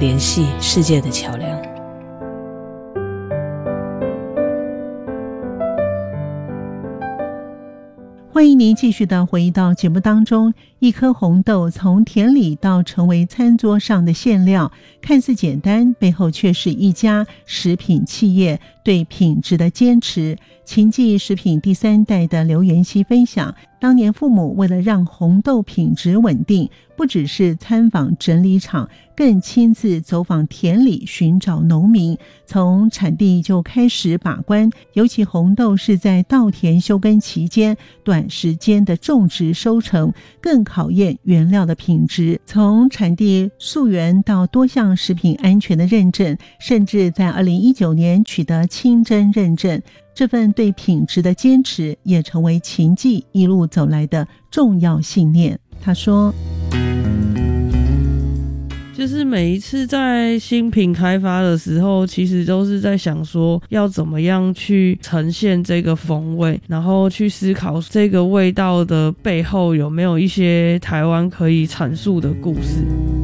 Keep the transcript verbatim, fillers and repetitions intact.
联系世界的桥梁。 欢迎您继续的回到节目当中。一颗红豆从田里到成为餐桌上的馅料，看似简单，背后却是一家食品企业对品质的坚持。秦记食品第三代的刘元熙分享，当年父母为了让红豆品质稳定，不只是参访整理厂，更亲自走访田里寻找农民，从产地就开始把关，尤其红豆是在稻田休耕期间短时间的种植收成，更考验原料的品质，从产地溯源到多项食品安全的认证，甚至在二零一九年取得清真认证。这份对品质的坚持也成为秦记一路走来的重要信念。他说， 就是每一次在新品开发的时候，其实都是在想说要怎么样去呈现这个风味，然后去思考这个味道的背后有没有一些台湾可以阐述的故事。